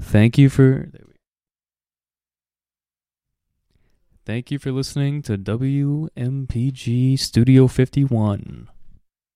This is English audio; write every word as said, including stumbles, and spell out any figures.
Thank you for thank you for listening to W M P G Studio fifty-one.